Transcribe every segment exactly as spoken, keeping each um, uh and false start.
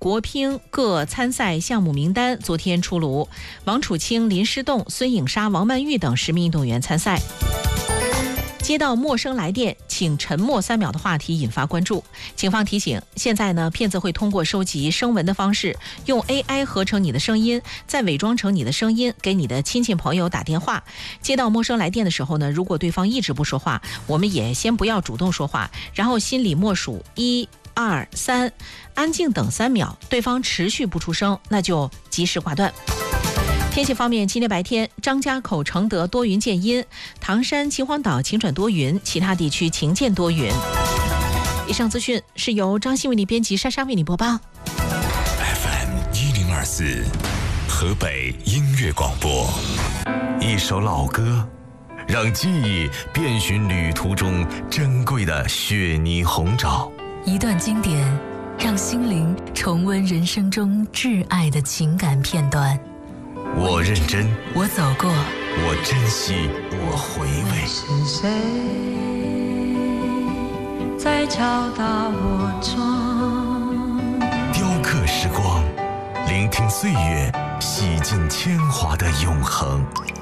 国乒各参赛项目名单昨天出炉，王楚钦、林诗栋、孙颖莎、王曼玉等十名运动员参赛。接到陌生来电，请沉默三秒的话题引发关注。警方提醒，现在呢，骗子会通过收集声纹的方式，用 A I 合成你的声音，再伪装成你的声音，给你的亲戚朋友打电话。接到陌生来电的时候呢，如果对方一直不说话，我们也先不要主动说话，然后心里默数一、二、三，安静等三秒，对方持续不出声，那就及时挂断。天气方面，今天白天张家口、承德多云见阴，唐山、秦皇岛晴转多云，其他地区晴见多云。以上资讯是由张欣为你编辑，莎莎为你播报。 F M 一零二四，河北音乐广播。一首老歌，让记忆遍寻旅途中珍贵的雪泥红爪； 一段经典，让心灵重温人生中挚爱的情感片段。 我认真， 我走过， 我珍惜，我回味。 是谁在敲打我窗？ 雕刻时光，聆听岁月洗尽铅华的永恒。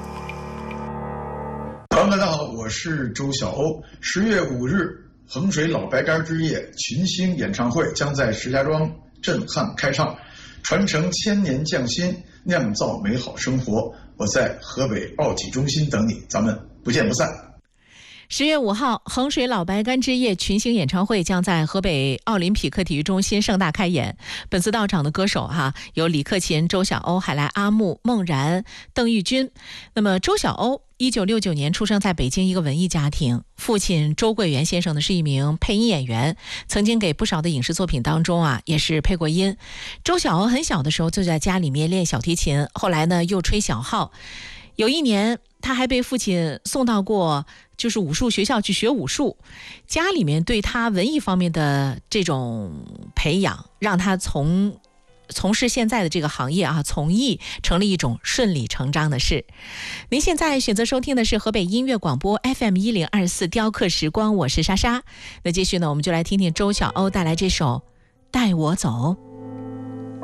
朋友们，大家好，我是周晓鸥。十月五日，衡水老白干之夜群星演唱会将在石家庄震撼开唱，传承千年匠心，酿造美好生活。我在河北奥体中心等你，咱们不见不散。 十月五号，衡水老白干之夜群星演唱会将在河北奥林匹克体育中心盛大开演。本次到场的歌手哈有李克勤、周晓鸥、海来阿木、孟然、邓玉君。那么周晓鸥一九六九年出生在北京一个文艺家庭，父亲周桂元先生呢是一名配音演员，曾经给不少的影视作品当中啊也是配过音。周晓鸥很小的时候就在家里面练小提琴，后来呢又吹小号。有一年他还被父亲送到过就是武术学校去学武术，家里面对他文艺方面的这种培养，让他从从事现在的这个行业啊，从艺成了一种顺理成章的事。您现在选择收听的是河北音乐广播 F M 一零二四雕刻时光，我是莎莎。那继续呢，我们就来听听周晓鸥带来这首《带我走》。